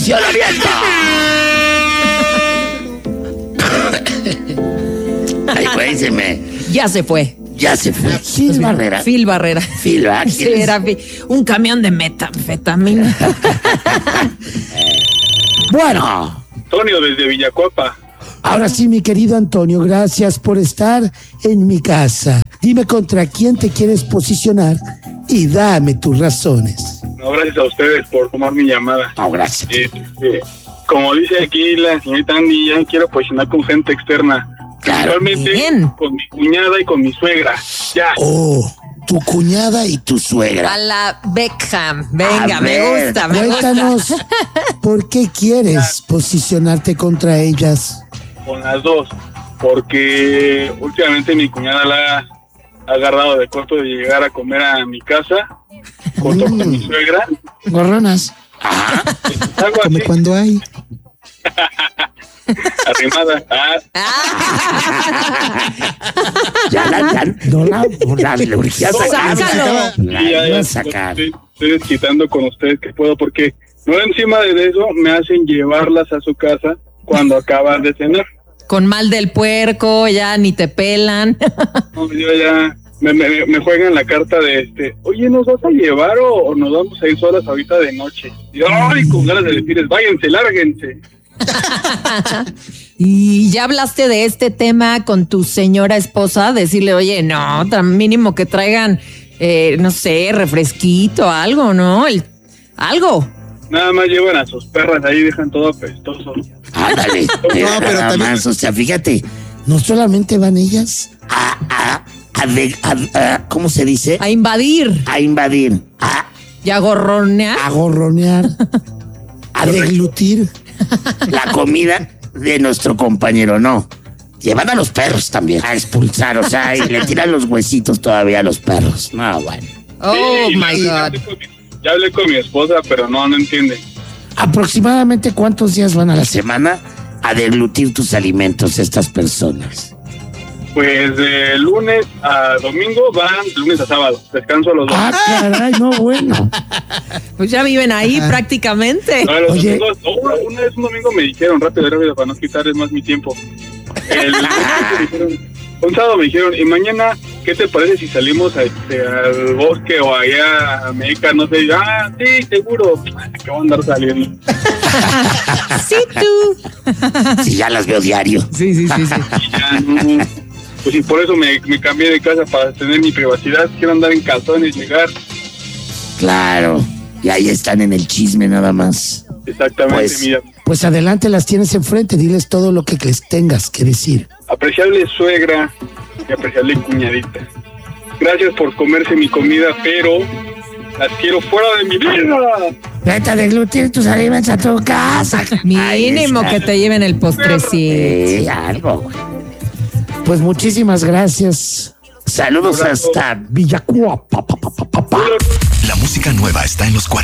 Ay, güey, Ya se fue. Phil Barrera. Phil Barrera. Phil, ¿verdad? Sí, era un camión de metanfetamina. Bueno. Antonio, desde Villacuapa. Ahora sí, mi querido Antonio, gracias por estar en mi casa. Dime contra quién te quieres posicionar y dame tus razones. No, gracias a ustedes por tomar mi llamada. No, gracias. Como dice aquí la señorita Andy, ya quiero posicionar con gente externa. Claro. Actualmente Bien. con mi cuñada y con mi suegra. Ya. Oh, tu cuñada y Tu suegra. A la Beckham. Venga, A me ver, gusta. cuéntanos, ¿por qué quieres posicionarte contra ellas? Con las dos. Porque últimamente mi cuñada la ha agarrado de corto de llegar a comer a mi casa junto con mi suegra. Gorronas, Algo come así, cuando hay. arrimada. No la... Le urgía sacar. Ya, sacar. Estoy desquitando con ustedes que puedo, porque no encima de eso me hacen llevarlas a su casa cuando acaban de cenar. Con mal del puerco, ya ni te pelan. No, yo ya me juegan la carta de oye, ¿nos vas a llevar o nos vamos a ir solas ahorita de noche? Y ay, con ganas de decirles, váyanse, lárguense. Y ya hablaste de este tema con tu señora esposa, decirle, oye, no, tan mínimo que traigan, no sé, refresquito, algo, ¿no? Algo. Nada más llevan a sus perras ahí, dejan todo apestoso. Ándale. pero Nada también- más, o sea, fíjate. No solamente van ellas, ¿cómo se dice? A invadir A invadir. y a gorronear. a gorronear, a deglutir. La comida de nuestro compañero, no. Llevan a los perros también a expulsar, o sea, y le tiran los huesitos todavía a los perros. No, bueno. Oh, Sí, my God. Ya hablé con mi esposa, pero no entiende. ¿Aproximadamente cuántos días van a la semana? A deglutir tus alimentos estas personas. Pues de lunes a domingo van de lunes a sábado. Descanso los dos. Ah, caray, no, bueno. Pues ya viven ahí prácticamente. No, los Oye. domingos, una vez un domingo me dijeron, rápido, para no quitarles más mi tiempo. Un sábado me dijeron, y mañana, ¿qué te parece si salimos al bosque o allá a Meca? No sé, sí, seguro. Que voy a andar saliendo. Sí, tú. Si ya las veo diario. Sí. Ya, no. Pues y por eso me cambié de casa para tener mi privacidad. Quiero andar en calzones, llegar. Claro. Y ahí están en el chisme nada más. Exactamente, Pues, mira. Pues adelante, las tienes enfrente, diles todo lo que les tengas que decir. Apreciable suegra y apreciable cuñadita. Gracias por comerse mi comida, pero las quiero fuera de mi vida. Vete a deglutir tus alimentos a tu casa. Mínimo que te lleven el postrecito. Algo. Pues muchísimas gracias. Saludos hasta Villacuapa. La música nueva está en los 40.